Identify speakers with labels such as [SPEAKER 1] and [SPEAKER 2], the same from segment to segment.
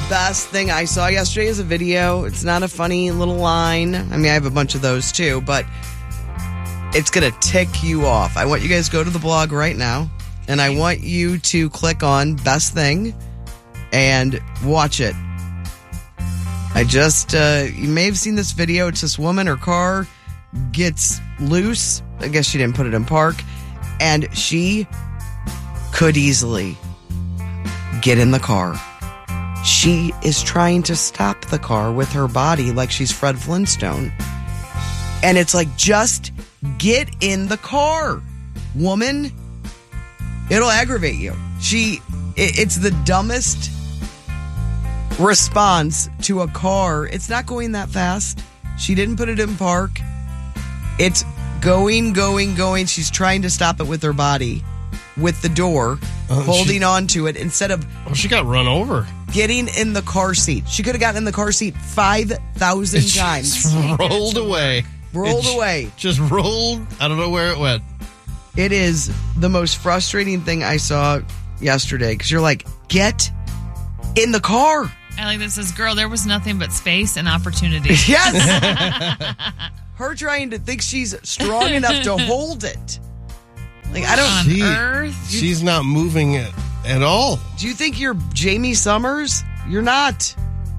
[SPEAKER 1] best thing I saw yesterday is a video. It's not a funny little line. I mean, I have a bunch of those too, but it's going to tick you off. I want you guys to go to the blog right now, and I want you to click on Best Thing and watch it. I just, you may have seen this video. It's this woman, her car gets loose. I guess she didn't put it in park. And she could easily get in the car. She is trying to stop the car with her body like she's Fred Flintstone. And it's like, just get in the car, woman. It'll aggravate you. It's the dumbest response to a car. It's not going that fast. She didn't put it in park. It's going. She's trying to stop it with her body, with the door, holding on to it instead of...
[SPEAKER 2] Oh, she got run over.
[SPEAKER 1] Getting in the car seat. She could have gotten in the car seat 5,000 times.
[SPEAKER 2] Rolled away. Just rolled. I don't know where it went.
[SPEAKER 1] It is the most frustrating thing I saw yesterday, because you're like, get in the car.
[SPEAKER 3] I like this. Says, girl, there was nothing but space and opportunity.
[SPEAKER 1] Yes. Her trying to think she's strong enough to hold it. Like, I don't...
[SPEAKER 3] Earth?
[SPEAKER 2] She's not moving at all.
[SPEAKER 1] Do you think you're Jamie Summers? You're not.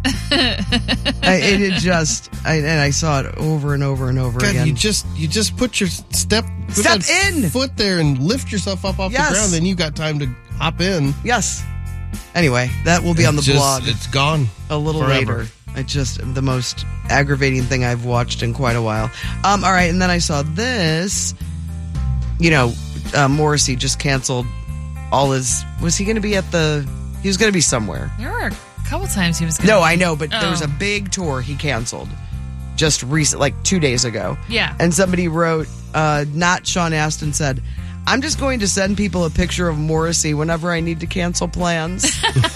[SPEAKER 1] I saw it over and over and over again.
[SPEAKER 2] You just put your step
[SPEAKER 1] in
[SPEAKER 2] foot there and lift yourself up off the ground. Then you got time to hop in.
[SPEAKER 1] Yes. Anyway, that will be on the blog.
[SPEAKER 2] It's gone
[SPEAKER 1] a little
[SPEAKER 2] forever.
[SPEAKER 1] later. It's just the most aggravating thing I've watched in quite a while. All right, and then I saw this. Morrissey just canceled all his... Was he going to be at the... He was going to be somewhere.
[SPEAKER 3] There were a couple times he was going
[SPEAKER 1] to... No, I know, but there was a big tour he canceled just recent, like 2 days ago.
[SPEAKER 3] Yeah.
[SPEAKER 1] And somebody wrote, not Sean Astin, said, I'm just going to send people a picture of Morrissey whenever I need to cancel plans.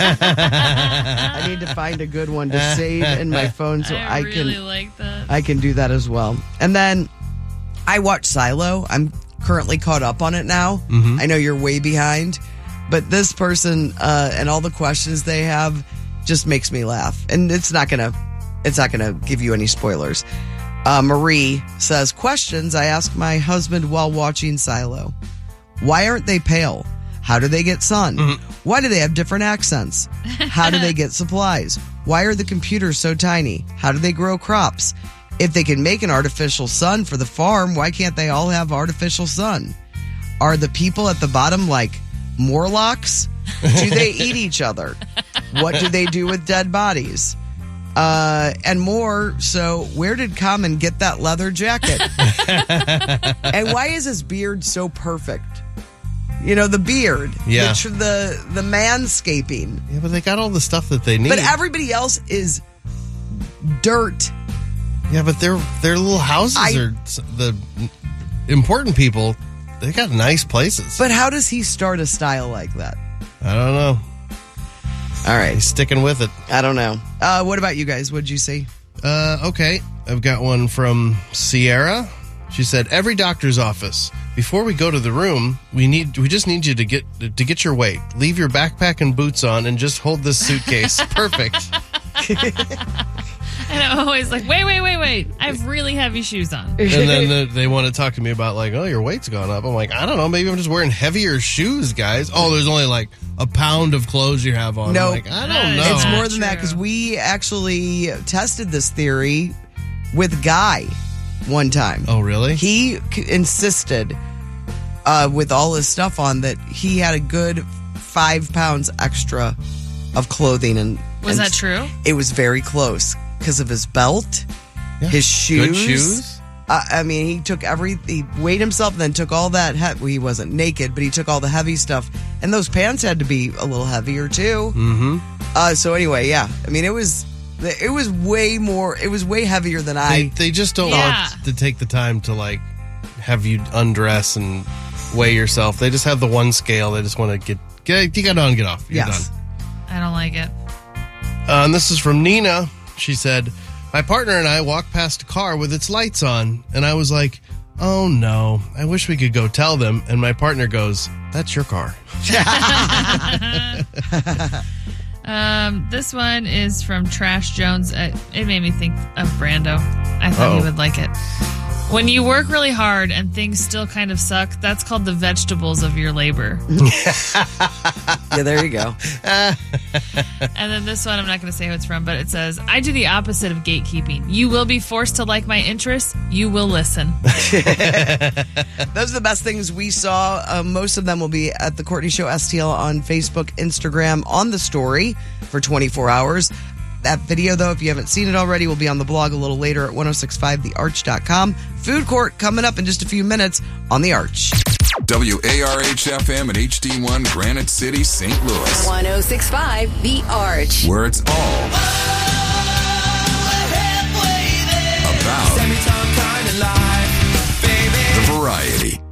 [SPEAKER 1] I need to find a good one to save in my phone so I
[SPEAKER 3] really like that.
[SPEAKER 1] I can do that as well. And then I watched Silo. I'm currently caught up on it now.
[SPEAKER 2] Mm-hmm.
[SPEAKER 1] I know you're way behind, but this person and all the questions they have just makes me laugh. And it's not gonna give you any spoilers. Marie says, questions I ask my husband while watching Silo. Why aren't they pale? How do they get sun?
[SPEAKER 2] Mm-hmm.
[SPEAKER 1] Why do they have different accents? How do they get supplies? Why are the computers so tiny? How do they grow crops? If they can make an artificial sun for the farm, why can't they all have artificial sun? Are the people at the bottom like Morlocks? Do they eat each other? What do they do with dead bodies? And more. So where did Common get that leather jacket? And why is his beard so perfect? The beard.
[SPEAKER 2] Yeah.
[SPEAKER 1] The manscaping.
[SPEAKER 2] Yeah, but they got all the stuff that they need.
[SPEAKER 1] But everybody else is dirt.
[SPEAKER 2] Yeah, but their little houses are the important people. They got nice places.
[SPEAKER 1] But how does he start a style like that?
[SPEAKER 2] I don't know.
[SPEAKER 1] All right.
[SPEAKER 2] He's sticking with it.
[SPEAKER 1] I don't know. What about you guys? What'd you see?
[SPEAKER 2] Okay. I've got one from Sierra. She said, every doctor's office, before we go to the room, we just need you to get your weight. Leave your backpack and boots on and just hold this suitcase. Perfect.
[SPEAKER 3] And I'm always like, wait. I have really heavy shoes on.
[SPEAKER 2] And then they want to talk to me about like, oh, your weight's gone up. I'm like, I don't know. Maybe I'm just wearing heavier shoes, guys. Oh, there's only like a pound of clothes you have on.
[SPEAKER 1] No,
[SPEAKER 2] like, I don't know.
[SPEAKER 1] It's more than that, because we actually tested this theory with Guy one time.
[SPEAKER 2] Oh, really?
[SPEAKER 1] He insisted with all his stuff on that he had a good 5 pounds extra of clothing.
[SPEAKER 3] Was that true?
[SPEAKER 1] It was very close because of his belt, his shoes.
[SPEAKER 2] Good shoes?
[SPEAKER 1] I mean, he weighed himself and then took all that. He wasn't naked, but he took all the heavy stuff. And those pants had to be a little heavier too.
[SPEAKER 2] Mm-hmm.
[SPEAKER 1] So anyway, yeah. I mean, it was way more. It was way heavier than
[SPEAKER 2] They just don't want to take the time to like have you undress and weigh yourself. They just have the one scale. They just want to get you got on, get off. You're done.
[SPEAKER 3] I don't like it.
[SPEAKER 2] And this is from Nina. She said, my partner and I walked past a car with its lights on, and I was like, oh no, I wish we could go tell them. And my partner goes, that's your car.
[SPEAKER 3] This one is from Trash Jones. It made me think of Brando. I thought he would like it. When you work really hard and things still kind of suck, that's called the vegetables of your labor.
[SPEAKER 1] Yeah, there you go.
[SPEAKER 3] And then this one, I'm not going to say who it's from, but it says, I do the opposite of gatekeeping. You will be forced to like my interests. You will listen.
[SPEAKER 1] Those are the best things we saw. Most of them will be at the Courtney Show STL on Facebook, Instagram, on the story for 24 hours. That video, though, if you haven't seen it already, will be on the blog a little later at 1065thearch.com. Food Court coming up in just a few minutes on The Arch.
[SPEAKER 4] WARH-FM and HD1 Granite City, St. Louis.
[SPEAKER 5] 1065 The Arch.
[SPEAKER 4] Where it's all about the variety.